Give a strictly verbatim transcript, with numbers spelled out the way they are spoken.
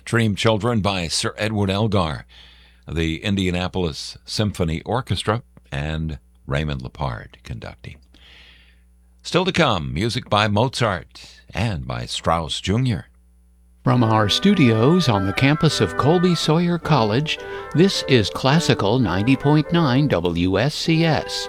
Dream Children by Sir Edward Elgar, the Indianapolis Symphony Orchestra, and Raymond Lepard conducting. Still to come, music by Mozart and by Strauss Junior From our studios on the campus of Colby Sawyer College, this is Classical ninety point nine W S C S.